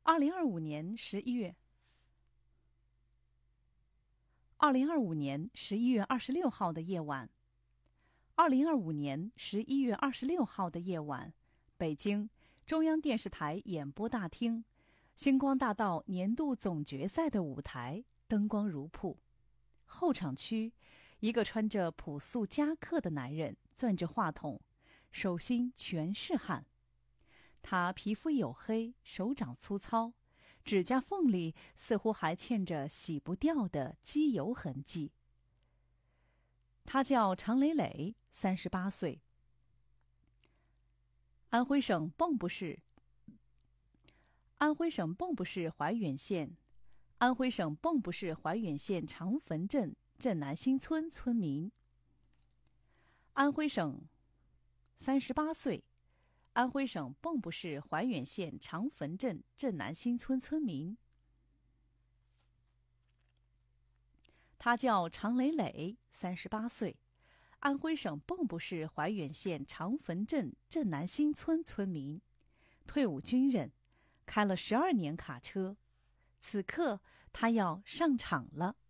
2025年11月，2025年11月26号的夜晚，2025年11月26号的夜晚，北京中央电视台演播大厅，星光大道年度总决赛的舞台灯光如瀑，后场区，一个穿着朴素夹克的男人攥着话筒，手心全是汗。他皮肤黝黑，手掌粗糙，指甲缝里似乎还嵌着洗不掉的机油痕迹。他叫常磊磊，38岁，安徽省蚌埠市怀远县长坟镇镇南新村村民。38岁，安徽省蚌埠市怀远县长坟镇镇南新村村民。他叫常磊磊，38岁，安徽省蚌埠市怀远县长坟镇镇南新村村民，退伍军人，开了12年卡车。此刻他要上场了。